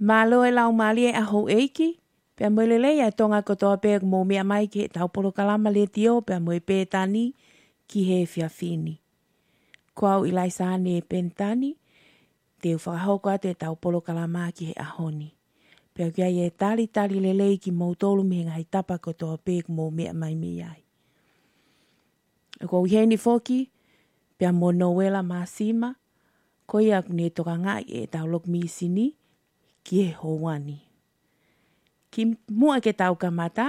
Malo e lau mali e aho eiki. Pea moe lele e tonga kotoa pe mo mea mai ki he tau polo kalama le tio pea moe pe tani ki he fiafini. Kuau ilai sahane e pentani. Te whakahoko atu e tau polo kalama ki he ahoni. Pea kia e tali lele ki mo tolu mihinga hei tapa kotoa pe mo mea mai me ai. E kou heni foki. Pea mo Noela Masima. Ko ia kune toka ngai e tau lok misini ki he houani. Ki mua ke tau kamata.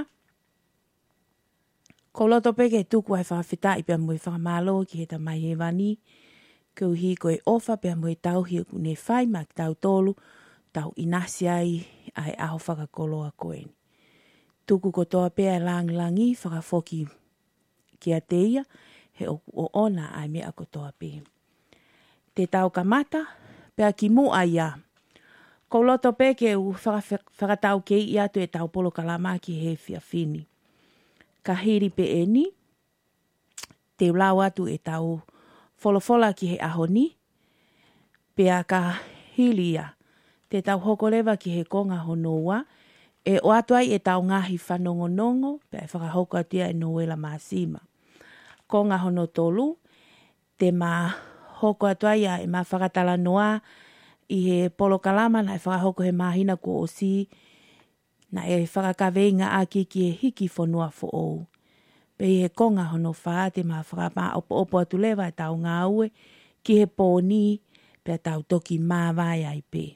Ko loto pe ke tuku ai whawhitai pia mui whakamalo ki he tamai he wani. Kau hi koe ofa pia mui tau hi kune whai ma ki tau tolu. Tau inasi ai aho whakakoloa koeni. Tuku kotoa pe ai langi whakafoki ki a teia. He o ona ai mea kotoa pe. Te tau kamata, pea ki mua ia. Ko loto pe ke u whakatau ke i atu e tau polo kalama ki he fiafini. Ka hiri pe e ni, te ulau atu e tau folofola ki he ahoni. Pea ka hilia, te tau hokolewa ki he konga honoa. E o atu ai e tau ngahi whanongonongo, pea e whakahoko atia e Noela Masima. Konga hono tolu, te maa hoko atuai e maa whakatala noa i he polo kalama na e whakahoko he mahina ko o si na e whakakaweinga aki ki he hiki whanua fo ou. Pe he konga hono whaa te maa whakapaa opo atu lewa e tau ngā ue ki he pōni pe tau toki maa vai ai pe.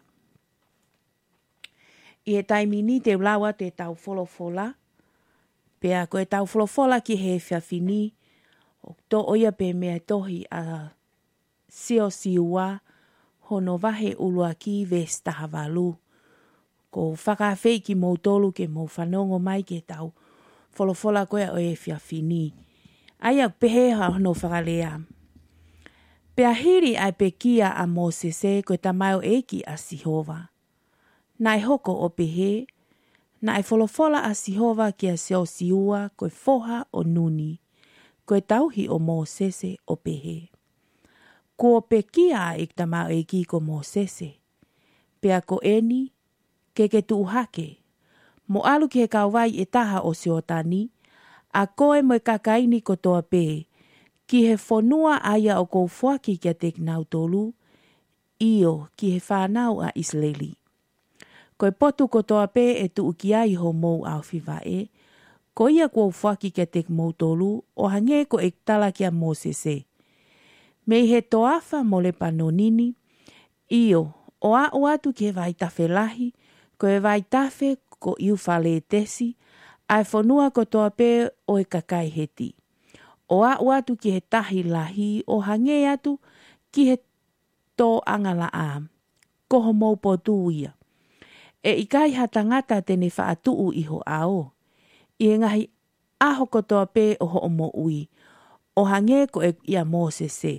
I he taimini te ulaua te tau folofola pe a koe tau folofola ki he whiawhini o to oia pe mea tohi a sio siua hono vahe ulua ki vesta havalu. Ko whakawhei ki mou tolu ke mou whanongo mai ke tau folofola koe o e whiawhini. Aia peheha hono whakalea. Pea hiri ai pe kia a Mosese koe tamao eki a Sihova. Nai hoko o pehe, nai folofola a Sihova ki a sio siua koe foha o nuni. Koe tauhi o Mosese o pehe. Ko pe kia e tamau e ki ko Mosese. Pea ko eni, ke tu hake. Mo alu ki he kauwai e taha o siotani, a koe mo kakaini ko toa pe, ki he whanua aia o kou fuaki kia te knau tolu, io ki he whanau a Isleli. Koe potu ko toa pe e tu uki ai ho mou au whiwae, ko ia kou fuaki kia te mou tolu, o hange ko e tala kia Mosese. Me he toafa mo le panonini, io, o a o atu ke vai tafe lahi, ko e vai tafe ko iu whale tesi, ai whanua ko toa pe o e kakai heti. O a o atu ki he tahi lahi, o hange atu ki he tō angala a, koho mou potu ia. E ikai hatangata tene whaatuu iho ao, i ngahi aho ko toa pe o ho mo ui, o hange ko e ia Mosese.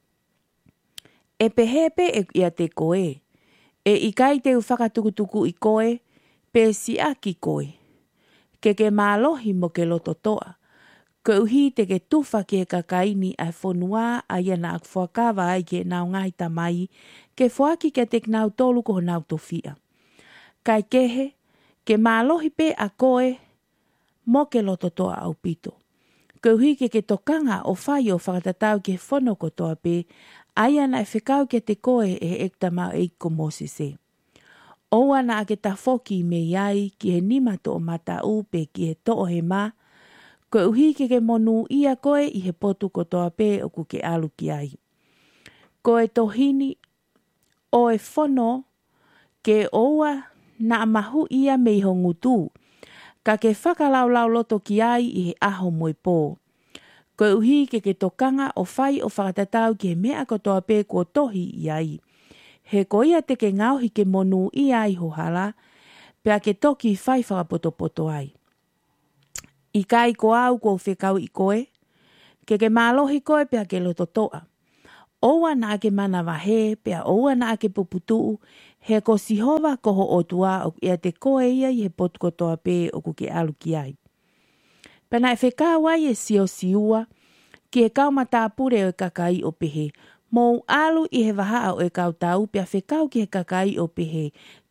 E pehepe e ia te koe. E ikai te whakatukutuku i koe, pe si aki koe. Ke mālohi mo ke loto toa. Ko uhi te ke tufa ke kakaini ai whanua a iana ak whakawa ai ke nau ngai tamai, ke whaki ke te knau tolu ko nau tofia. Kai kehe, ke mālohi pe a koe, mo ke loto toa au pito. Ko uhi ke tokanga o whai o whakatatau ke whono ko toa pe, aia na e whekau ke te koe e ektamau e ko Mosese. Oua na ake ta foki me iai ki he nima to o mata upe ki he to o he ma, ko uhi ke monu ia koe i he potu ko toa pe o ku ke alu ki ai. Ko e tohini o e whono ke oua na mahu ia me i hongutu, ka ke whakalaulau loto ki ai i he aho moe pō. Ko uhi ke tokanga o whai o whakatatau ki he mea ko toa pe ko tohi i ai. He ko ia te ke ngauhi ke monu i ai hohala, pea ke toki whai whakapoto ai. I kai ko au ko whekau i koe, ke mālohi koe pea ke loto toa. Oua na ake mana wahe, pea oua na ake puputuu, he ko Sihova koho o tua o ia te koe ia i he potu ko toa pe o ku ke alu ki ai. Pena e whekau ai e sio siua, ki he kaumata apure o e kakai o pehe, mou alu i he waha o e kautau pia whekau ki he kakai o pehe,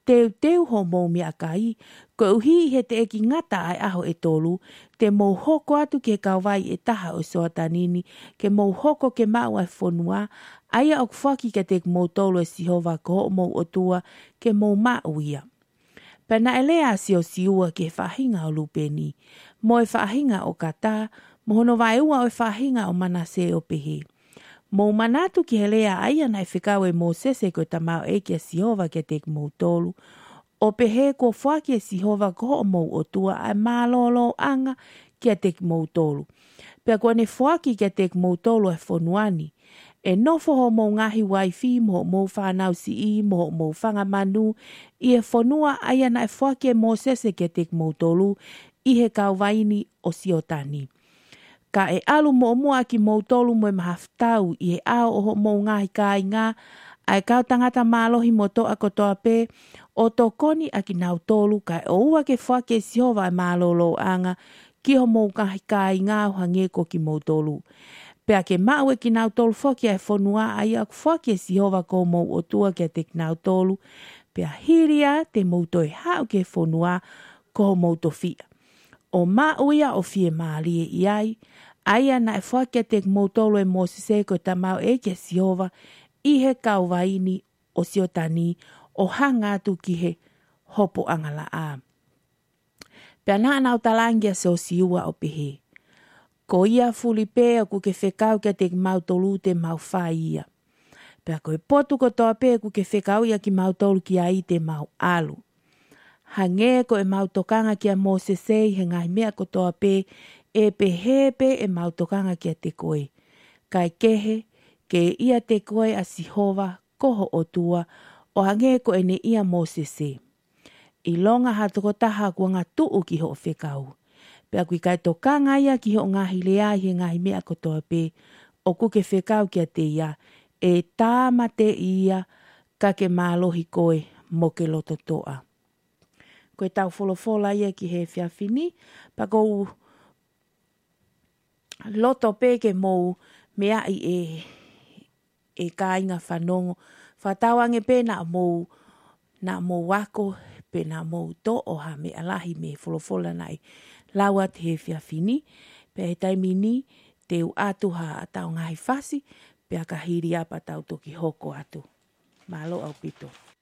teu ho mou mea kai, ko uhi he te eki ngata ai aho e tolu, te mou hoko atu ke kauwai e taha o soa tanini, ke mou hoko ke mau ai whonua, aia ok whaki ke te mou tolu e sihova ko ho mou o tua, ke mou mau ia. Pena elea sio siua ke whahinga o lupeni, mo e whahinga o kata, mohono vai ua o e whahinga o manase o pehe. Mou manatu ki helea aia nai whikau e mō sese ko tamau e kia sihova ke te mou tolu. O pehe ko whaki e sihova ko o mou o tua ai mālolo anga kia te mou tolu. Pea kua ne whaki kia te mou tolu e whonuani. E nofo ho mou ngahi waifi mo mou whanau si i mo mou whanga manu i e whonua aia nai whaki e mō sese ke te mou tolu i he kauwaini o siotani. Ka e alu mo mua ki mou tolu mo e mahaftau i he ao o mou ngahi ka inga, ai kau tangata mālohi mo toa kotoa pe, o to koni a ki nau tolu ka e oua ke whake sihova e mālolo anga ki ho mou ngahi ka inga o hange ko ki mou tolu. Pea ke mau e ki nau tolu whake ai whonua ai ak whake sihova ko mou o tua ke te nau tolu, pea hiria te mou toi hao ke whonua ko mou to fia. O mauia o fie maalie i ai, aia na e whake te mautolo e mōsese ko tamau e ke sihova i he kauwaini o siotani o hangatu ki he hopo angala a. Pea na anau talangia se o siua o pehe. Ko ia fulipe o ku ke whekau ke te mautolu te mau whaia. Pea ko e potu ko toa pe ku ke whekau ia ki mautolu ki ai te mau alu. Hange ko e mautokanga kia mōsese i he ngai mea ko toa pe e pehepe e mautokanga kia te koe. Kai kehe ke ia te koe a sihova koho o tua o hange ko e ne ia mōsese. I longa hatoko taha kua ngā tuu ki ho whekau. Pea kui kai tokanga ia ki ho ngahi lea i he ngai mea ko toa pe o ku ke whekau kia te ia e tāmate ia ka ke mālohi koe mo ke loto toa. Koe tau wholofola ia ki he whiawhini, pa kou loto pe ke mou mea i e kāinga whanongo. Whatawange pe na mou wako, pe na mou to o ha me alahi me wholofola nai laua te he whiawhini. Pe he taimini te u atu ha atau ngahi whasi, pe a ka hiri apa tau toki hoko atu. Malo au pito.